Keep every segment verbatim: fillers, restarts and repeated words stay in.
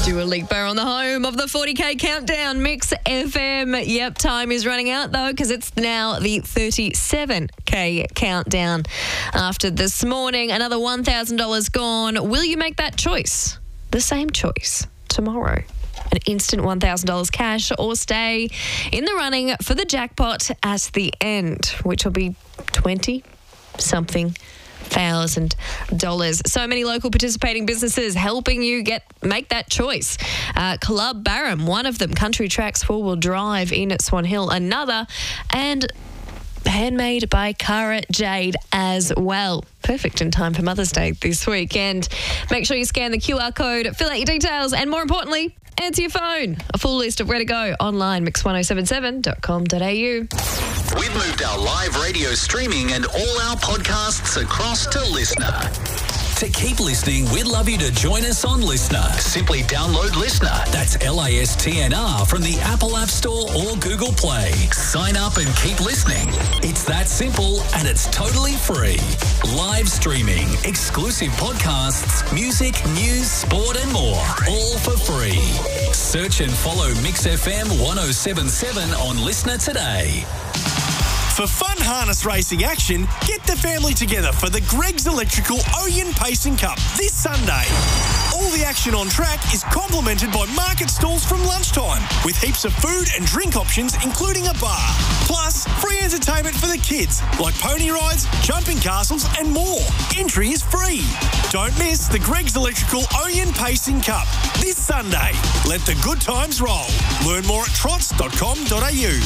Dua Lipa on the home of the forty K countdown, Mix F M. Yep, time is running out though because it's now the thirty-seven K countdown. After this morning, another one thousand dollars gone. Will you make that choice? The same choice tomorrow. An instant one thousand dollars cash, or stay in the running for the jackpot at the end, which will be twenty something thousand dollars. So many local participating businesses helping you get make that choice. Uh, Club Barham, one of them. Country Tracks four-wheel drive in at Swan Hill, another. And handmade by Cara Jade as well. Perfect in time for Mother's Day this weekend. Make sure you scan the Q R code, fill out your details, and more importantly, answer your phone. A full list of where to go online, mix one oh seven seven dot com dot a u. We've moved our live radio streaming and all our podcasts across to Listener. To keep listening, we'd love you to join us on Listener. Simply download Listener. That's L I S T N R from the Apple App Store or Google Play. Sign up and keep listening. It's that simple and it's totally free. Live streaming, exclusive podcasts, music, news, sport and more. All for free. Search and follow Mix F M one oh seven point seven on Listener today. For fun harness racing action, get the family together for the Greggs Electrical Oyen Pacing Cup this Sunday. All the action on track is complemented by market stalls from lunchtime, with heaps of food and drink options, including a bar. Plus, free entertainment for the kids, like pony rides, jumping castles and more. Entry is free. Don't miss the Greggs Electrical Oyen Pacing Cup this Sunday. Let the good times roll. Learn more at trots dot com dot a u.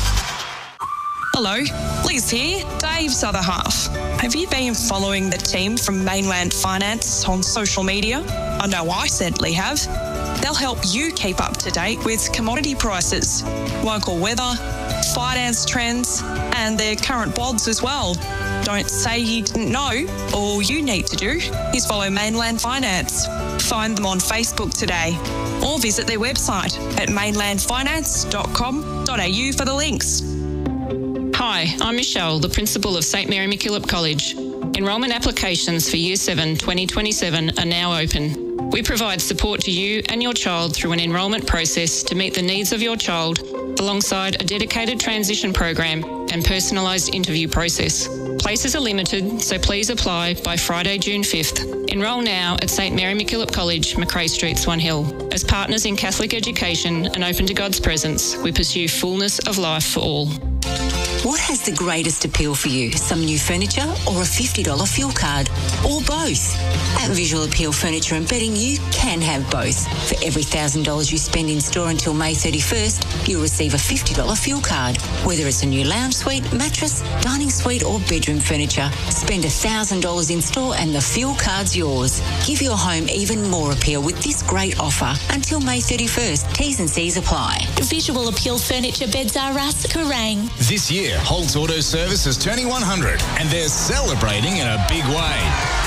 Hello, Liz here, Dave's other half. Have you been following the team from Mainland Finance on social media? I know I certainly have. They'll help you keep up to date with commodity prices, local weather, finance trends, and their current bonds as well. Don't say you didn't know. All you need to do is follow Mainland Finance. Find them on Facebook today or visit their website at mainland finance dot com dot a u for the links. Hi, I'm Michelle, the Principal of St Mary MacKillop College. Enrolment applications for Year seven twenty twenty-seven are now open. We provide support to you and your child through an enrolment process to meet the needs of your child, alongside a dedicated transition program and personalised interview process. Places are limited, so please apply by Friday, June fifth. Enrol now at St Mary MacKillop College, Macrae Street, Swan Hill. As partners in Catholic education and open to God's presence, we pursue fullness of life for all. What has the greatest appeal for you? Some new furniture or a fifty dollars fuel card? Or both? At Visual Appeal Furniture and Bedding, you can have both. For every one thousand dollars you spend in store until May thirty-first, you'll receive a fifty dollars fuel card. Whether it's a new lounge suite, mattress, dining suite or bedroom furniture, spend one thousand dollars in store and the fuel card's yours. Give your home even more appeal with this great offer until May thirty-first. T's and C's apply. Visual Appeal Furniture Beds R Us, Kerrang. This year, Holt's Auto Service is turning one hundred and they're celebrating in a big way.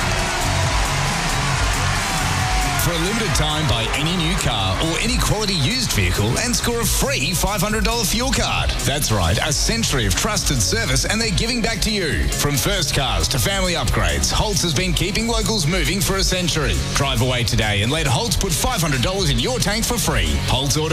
For a limited time, buy any new car or any quality used vehicle and score a free five hundred dollars fuel card. That's right, a century of trusted service and they're giving back to you. From first cars to family upgrades, Holt's has been keeping locals moving for a century. Drive away today and let Holt's put five hundred dollars in your tank for free. Holt's Auto